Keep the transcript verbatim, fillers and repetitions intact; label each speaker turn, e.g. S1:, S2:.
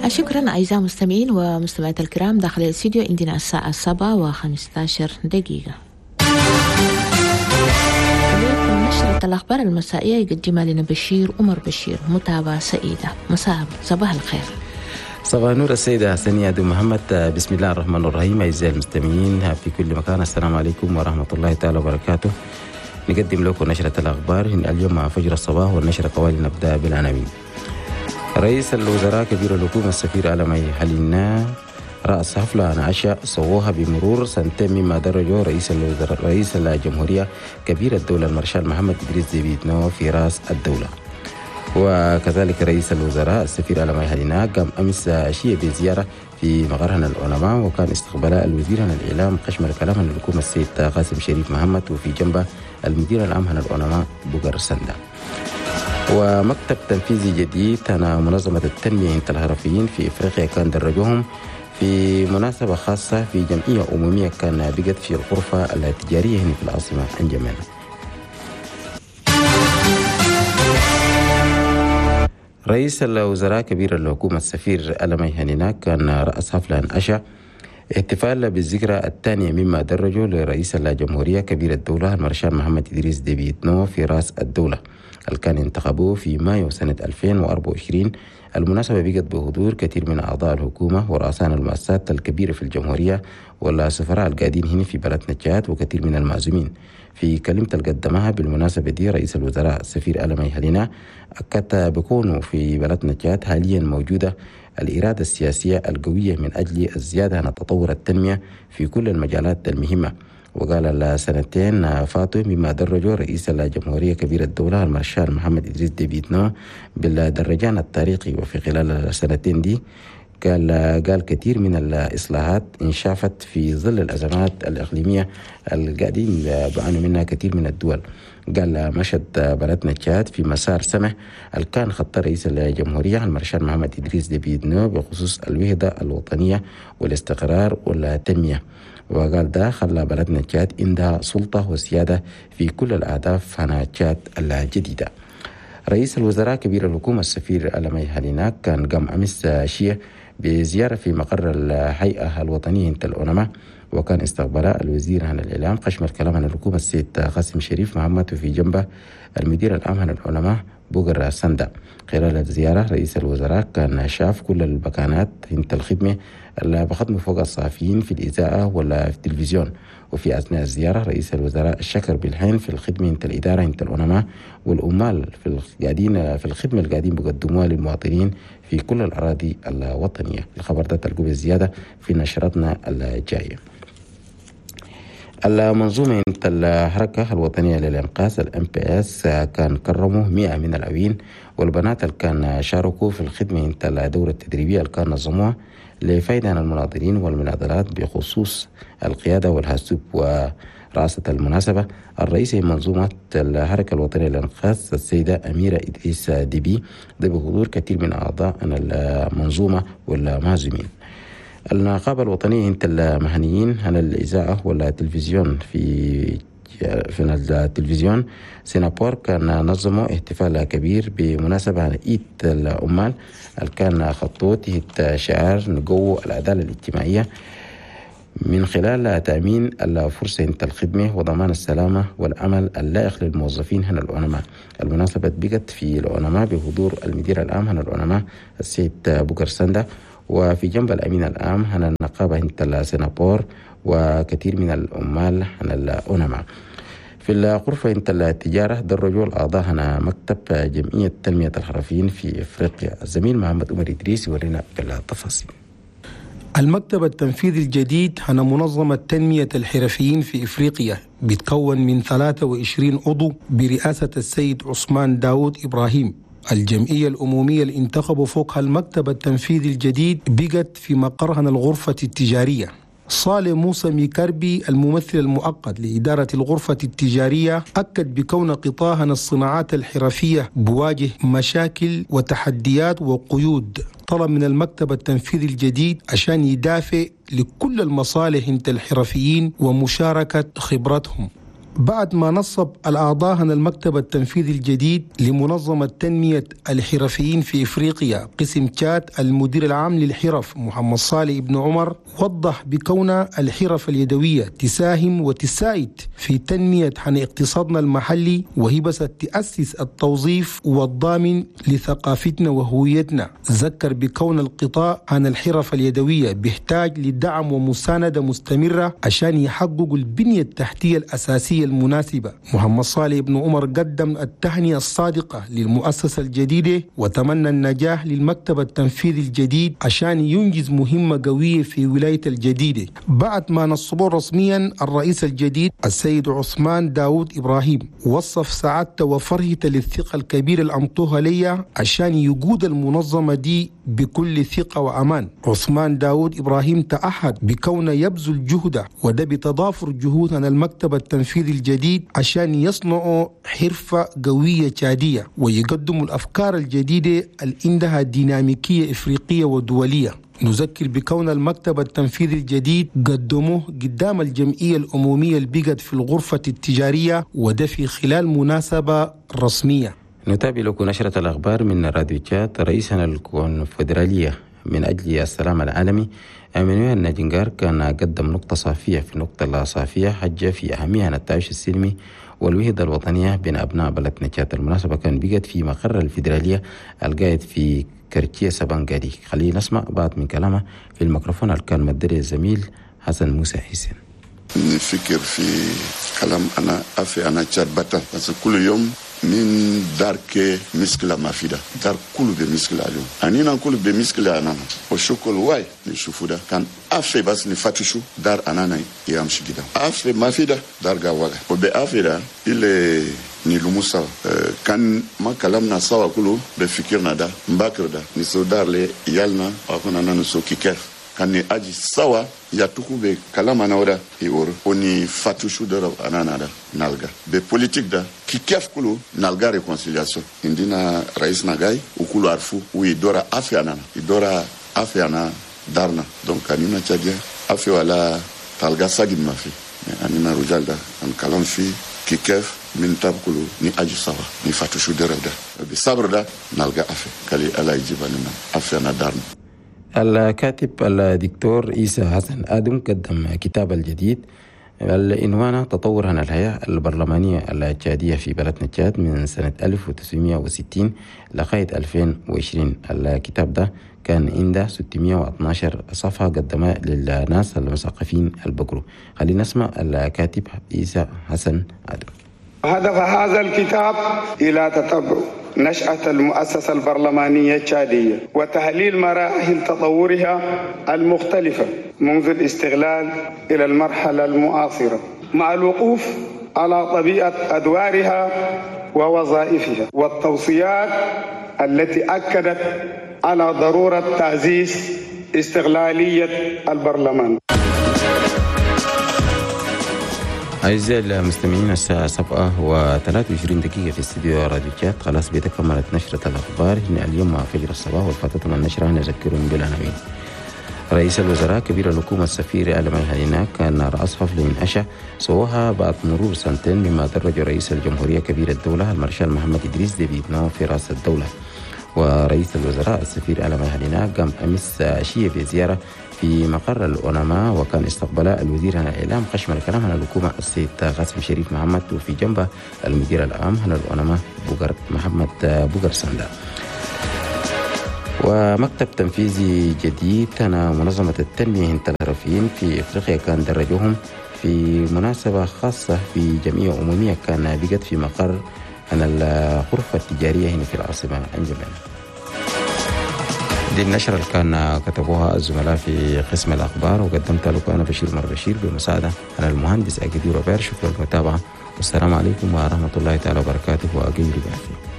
S1: شكرا أعزائي المستمعين ومستمعات الكرام. داخل الاستديو عندنا الساعة السابعة وخمسة عشر دقيقة. نشرة الأخبار المسائية يقدمها لنا بشير عمر بشير. متابعة سعيدة. مساء صباح الخير.
S2: صباح النور السيدة سنية دو محمد. بسم الله الرحمن الرحيم. أعزائي المستمعين في كل مكان، السلام عليكم ورحمة الله تعالى وبركاته. نقدم لكم نشرة الأخبار اليوم مع فجر الصباح، والنشرة طوال نبدأ بالعناوين. رئيس الوزراء كبير الحكومة السفير ألمي حلينا رأس حفلة عن عشاء صووها بمرور سنتين مما درجه رئيس الوزراء رئيس الجمهورية كبير الدولة المارشال محمد إدريس ديبي إتنو في رأس الدولة. وكذلك رئيس الوزراء السفير ألمي حلينا قام أمس عشية بزيارة في مقرهن العلماء، وكان استقباله الوزير عن الإعلام قشم الكلام عن الحكومة السيد قاسم شريف محمد، وفي جنبه المدير العام عن العلماء بوغر سندا. ومكتب تنفيذي جديد عن منظمة التنمية عند الحرفيين في إفريقيا كان درجهم في مناسبة خاصة في جمعية أممية كان بقت في الغرفة التجارية هنا في العاصمة أنجمان. رئيس الوزراء كبير الحكومة السفير ألمي حلينا كان رأس حفلة عشاء احتفال بالذكرى الثانية مما درجه لرئيس الجمهورية كبير الدولة المارشال محمد إدريس ديبي إتنو في رأس الدولة اللي كان انتخبوه في مايو سنة ألفين وأربعة وعشرين. المناسبة بقت بحضور كثير من أعضاء الحكومة ورؤساء المؤسسات الكبيرة في الجمهورية والسفراء القاعدين هنا في بلدنا تشاد وكثير من المعزومين. في كلمة القدمها بالمناسبة دي رئيس الوزراء السفير ألمي حلينا أكد بكونه في بلدنا تشاد حاليا موجودة الإرادة السياسية القوية من أجل الزيادة عن تطور التنمية في كل المجالات المهمة. وقال السنتين فاتوا مما درجه رئيس الجمهورية كبير الدولة المارشال محمد إدريس ديبي إتنو بالدرجان التاريخي، وفي خلال السنتين دي قال قال كثير من الإصلاحات انشافت في ظل الأزمات الإقليمية القاعدين بعانوا منها كثير من الدول. قال مشهد بلدنا تشاد في مسار سمح كان خط رئيس الجمهورية المارشال محمد إدريس ديبي إتنو بخصوص الوحدة الوطنية والاستقرار والتنمية. وقال ده خلى بلدنا تشاد عندها سلطة وسيادة في كل الأهداف عن تشاد الجديدة. رئيس الوزراء كبير الحكومة السفير ألمي حلينا كان قام أمس عشية بزيارة في مقر الهيئة الوطنية عند العلماء، وكان استقبله الوزير عن الإعلام قشم الكلام عن الحكومة السيد قاسم شريف محمد، وفي جنبه المدير العام عن العلماء بوغر سندا. خلال الزيارة رئيس الوزراء كان شاف كل المكانات عند الخدمة اللي بخدموا فوق الصحفيين في الإذاعة ولا في التلفزيون. وفي أثناء الزيارة رئيس الوزراء شكر بالحين في الخدمة عند الإدارة عند العلماء والأمال في القاعدين في الخدمة اللي قاعدين بيقدموها للمواطنين في كل الأراضي الوطنية. الخبر ده تلقوه بالزيادة في نشرتنا الجاية. المنظومة عند الحركة الوطنية للإنقاذ الام بي اس كان كرموا مئة من الأوين والبنات اللي كان شاركوا في الخدمة عند الدورة التدريبية اللي كان نظموها لفائدة عن المناضلين والمناضلات بخصوص القيادة والهسوب. ورئاسة المناسبة الرئيس منظومة الحركة الوطنية للإنقاذ السيدة أميرة إدريس ديبي ده بحضور كثير من أعضاء المنظومة والمعزومين. النقابة الوطنية عند المهنيين عن الإذاعة والتلفزيون في في التلفزيون سينابور كان نظموا احتفال كبير بمناسبة عيد العمال اللي كان خطوه تحت شعار نقوي العدالة الاجتماعية من خلال تأمين الفرصة عند الخدمة وضمان السلامة والأمل اللائق للموظفين هنا العلماء. المناسبة بقت في العلماء بحضور المدير العام هنا العلماء السيد بوغر سندا، وفي جنب الأمين العام عن النقابة عند السينابور وكثير من العمال عن العلماء. في الغرفة عند التجارة درجوا الأعضاء عن مكتب جمعية تنمية الحرفيين في إفريقيا. الزميل محمد عمر إدريس يورينا بالتفاصيل.
S3: المكتب التنفيذي الجديد عن منظمة تنمية الحرفيين في إفريقيا بيتكون من ثلاثة وعشرين عضو برئاسة السيد عثمان داود إبراهيم. الجمعية الأمومية اللي انتخبوا فوقها المكتب التنفيذي الجديد بقت في مقرها الغرفة التجارية. صالح موسى ميكربي الممثل المؤقت لإدارة الغرفة التجارية أكد بكون قطاعنا الصناعات الحرفية بواجه مشاكل وتحديات وقيود. طلب من المكتب التنفيذي الجديد عشان يدافع لكل المصالح عند الحرفيين ومشاركة خبرتهم. بعد ما نصب الأعضاء عن المكتب التنفيذي الجديد لمنظمة تنمية الحرفيين في إفريقيا قسم تشاد المدير العام للحرف محمد صالح بن عمر وضح بكون الحرف اليدوية تساهم وتساعد في تنمية عن اقتصادنا المحلي وهي بس تأسس التوظيف والضامن لثقافتنا وهويتنا. ذكر بكون القطاع عن الحرف اليدوية بيحتاج لدعم ومساندة مستمرة عشان يحققوا البنية التحتية الأساسية المناسبة. محمد صالح بن عمر قدم التهنئة الصادقة للمؤسسة الجديدة وتمنى النجاح للمكتب التنفيذي الجديد عشان ينجز مهمة قوية في ولاية الجديدة. بعد ما نصبه رسميا الرئيس الجديد السيد عثمان داوود إبراهيم وصف سعادته وفرحته للثقة الكبيرة اللي أمطوها ليا عشان يقود المنظمة دي بكل ثقة وأمان. عثمان داوود إبراهيم تأحد بكونه يبذل جهده وده بتضافر جهود عن المكتب التنفيذي الجديد عشان يصنعوا حرفة قوية تشادية ويقدموا الأفكار الجديدة اللي عندها ديناميكية إفريقية ودولية. نذكر بكون المكتب التنفيذي الجديد قدموه قدام الجمعية الأممية اللي بقت في الغرفة التجارية وده في خلال مناسبة رسمية.
S2: نتابع لكم نشرة الأخبار من راديو تشاد. رئيسنا الكونفدرالية من أجل السلام العالمي أمانويل ناجنجار كان قدم نقطة صافية في النقطة الصافية حجة في أهمية التعايش السلمي والوحدة الوطنية بين أبناء بلدنا تشاد. المناسبة كان بقت في مقر الفيدرالية القائد في كرتية سبانغادي. خلينا نسمع بعض من كلامه في الميكروفون اللي كان مدري الزميل حسن موسى حسين.
S4: نفكر في كلام أنا أفي أنا تشاد بطل بس كل يوم من دارك مسكلة ما فيدا دار كله بمسكلة اليوم أنينا كله بمسكلة أنا وشكل واي نشوفه ده كان أفي بس نفتشوا دار أنا يامشي كده أفي ما فيدا دار جواga وبأفي ده إلى نلمسا كان ما كلامنا سوا كله بفكرنا ده مبكر ده نسودار لي يالنا أكون أنا نسو كيكف kan ni aji sawa ya tukube kalama na oda ior oni fatushu dara anana da nalga be politique da ki kef kulu nalga reconciliation indina rais nagai ukulu arfu wi dora afiana idora afiana darna donc anina chadia afi wala talga sagin mafi anina rujalda an kalam fi ki kef min tabkulu ni aji sawa ni fatushu dara da be sabrda nalga afi kali ala jibanina afiana darna.
S2: الكاتب الدكتور عيسى حسن آدم قدم كتاب الجديد العنوان تطور عن الحياة البرلمانية التشادية في بلدنا تشاد من سنة ألف وتسعمائة وستين لغاية ألفين وعشرين. الكتاب ده كان عنده ستمائة واثني عشر صفحة قدمها للناس المثقفين البقروا. خلينا نسمع الكاتب عيسى حسن آدم.
S5: هدف هذا الكتاب إلى تتبع نشأة المؤسسة البرلمانية التشادية وتحليل مراحل تطورها المختلفة منذ الاستغلال إلى المرحلة المعاصرة مع الوقوف على طبيعة أدوارها ووظائفها والتوصيات التي أكدت على ضرورة تعزيز استقلالية البرلمان.
S2: أعزائي المستمعين الساعة سبعة وثلاث وعشرين دقيقة في استديو راديو تشاد. خلاص بتكملت نشرة الأخبار. هنا اليوم مع فجر الصباح والفترة من النشرة نذكرهم بالعناوين. رئيس الوزراء كبير الحكومة السفير ألمي هنيناك كان رأس حفل منعشة سواها بعد مرور سنتين مما درج رئيس الجمهورية كبير الدولة المارشال محمد إدريس ديبيتنو في رأس الدولة. ورئيس الوزراء السفير ألمي هنيناك قام أمس عشية بزيارة في مقر الأوناما وكان استقبل الوزير عن الإعلام قشم الكلام عن الحكومة السيد قاسم شريف محمد وفي جنبه المدير العام عن الأوناما بوغر محمد بوغر ساندا. ومكتب تنفيذي جديد أنا منظمة التنمية الحرفيين في إفريقيا كان درجهم في مناسبة خاصة في جمعية أممية كان بقت في مقر عن الغرفة التجارية هنا في العاصمة أنجمان. دي النشرة اللي كان كتبوها الزملاء في قسم الأخبار وقدمتها لكم أنا بشير مر بشير بمساعدة أنا المهندس أكيد روبير. شكرا للمتابعة والسلام عليكم ورحمة الله تعالى وبركاته وأقيم بعافية.